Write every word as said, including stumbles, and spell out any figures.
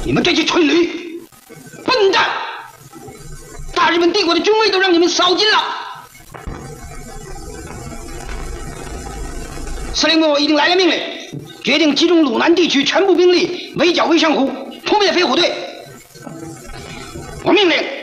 你们这些蠢驴，笨蛋！大日本帝国的军威都让你们扫尽了。司令部已经来了命令，决定集中鲁南地区全部兵力围剿魏上湖，扑灭飞虎队。我命令